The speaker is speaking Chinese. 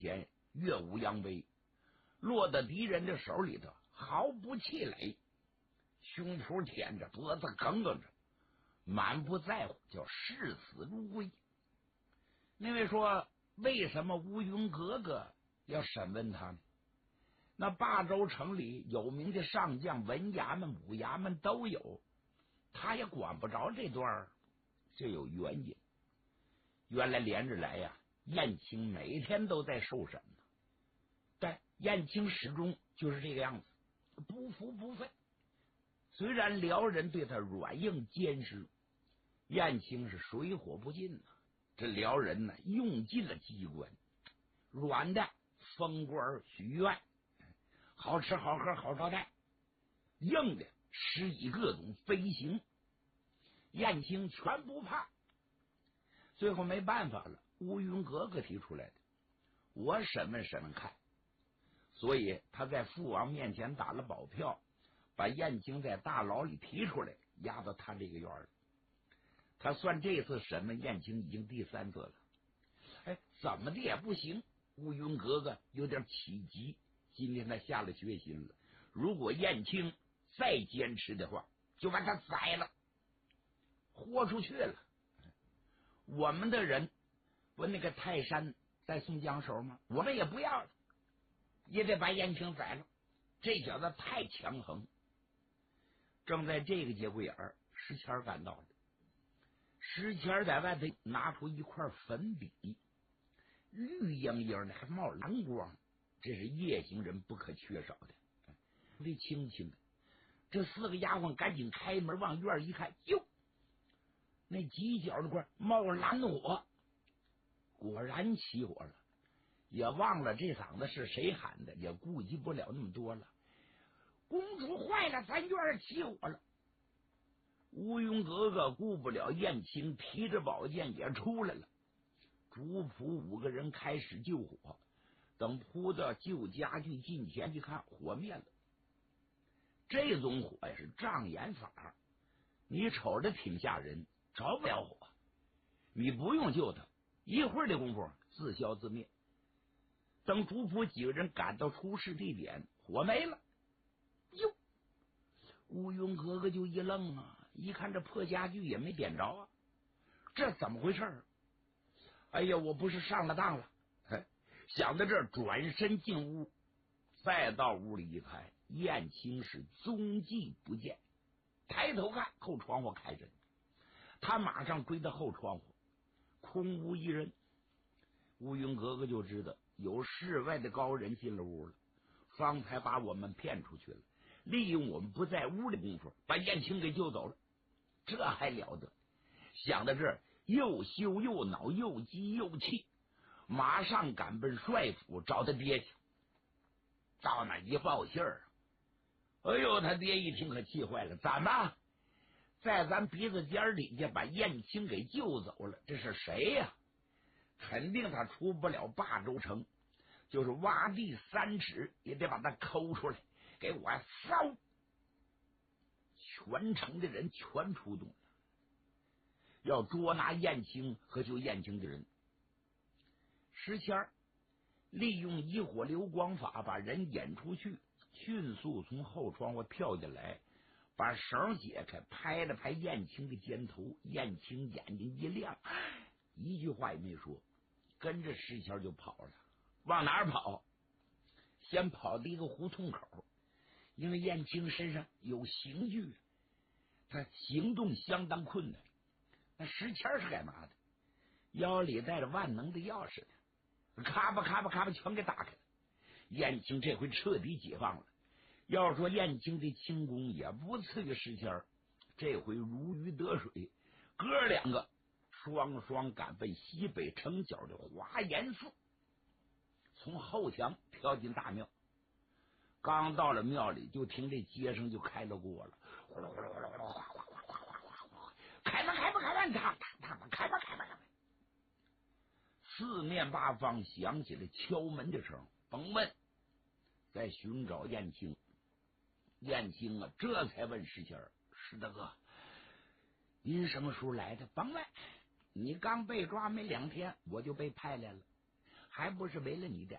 前耀武扬威，落到敌人的手里头毫不气馁，胸脯舔着，脖子梗梗着，满不在乎，叫视死如归。那位说，为什么乌云格格要审问他呢？那霸州城里有名的上将、文衙们、武衙们都有，他也管不着这段儿，这有原因。原来连着来呀，燕青每天都在受审呢，但燕青始终就是这个样子，不服不忿。虽然辽人对他软硬兼施，燕青是水火不进呢。这辽人呢，用尽了机关，软的封官许愿，好吃好喝好招待，硬的施以各种飞行，燕青全不怕。最后没办法了，乌云格格提出来的，我审问审问看。所以他在父王面前打了保票，把燕青在大牢里提出来，押到他这个院里。他算这次审问燕青已经第3次了。哎，怎么的也不行。乌云格格有点起急，今天他下了决心了，如果燕青再坚持的话，就把他宰了，豁出去了。我们的人不那个泰山在宋江手吗？我们也不要了，也得把燕青宰了。这小子太强横。正在这个节骨眼儿，石谦赶到了。石谦在外头拿出一块粉笔，绿莹莹的，还冒蓝光，这是夜行人不可缺少的。这轻轻的，这4个丫鬟赶紧开门往院一看，哟，那犄角的块冒蓝火，果然起火了。也忘了这嗓子是谁喊的，也顾及不了那么多了。公主坏了，咱院起火了。乌云格格顾不了燕青，提着宝剑也出来了。主仆5个人开始救火，等扑到旧家具近前一看，火灭了。这种火呀是障眼法，你瞅着挺吓人，着不了火，你不用救他，一会儿的功夫自消自灭。等主仆几个人赶到出事地点，火没了。哟，乌云格格就一愣啊，一看这破家具也没点着啊，这怎么回事？哎呀，我不是上了当了。想到这儿，转身进屋，再到屋里一看，燕青是踪迹不见。抬头看，后窗户开着，他马上追到后窗户，空无一人。乌云格格就知道有世外的高人进了屋了，方才把我们骗出去了，利用我们不在屋的功夫把燕青给救走了。这还了得！想到这儿，又羞又恼，又急又气，马上赶奔帅府找他爹去。到那一报信儿，哎呦，他爹一听可气坏了，怎么在咱鼻子尖底下把燕青给救走了？这是谁呀？肯定他出不了霸州城，就是挖地3尺也得把他抠出来，给我烧！全城的人全出动了，要捉拿燕青和救燕青的人。石谦利用以火流光法把人引出去，迅速从后窗户跳进来，把绳解开，拍了拍燕青的肩头。燕青眼睛一亮，一句话也没说，跟着石谦就跑了。往哪儿跑？先跑到一个胡同口，因为燕青身上有刑具，他行动相当困难。那石谦是干嘛的？腰里带着万能的钥匙的，咔吧咔吧咔吧全给打开了。燕青这回彻底解放了。要说燕青的轻功也不次于石谦，这回如鱼得水，哥2个双双赶奔西北城角的华严寺，从后墙跳进大庙。刚到了庙里，就听这街声就开了锅了，呼噜呼噜呼噜呼噜，哗哗哗哗哗哗哗，开吧开吧开吧，他开吧开吧开吧。四面八方响起了敲门的声，甭问，在寻找燕青。燕青啊，这才问石谦：“石大哥，您什么时候来的？”“甭问，你刚被抓没2天，我就被派来了，还不是为了你的。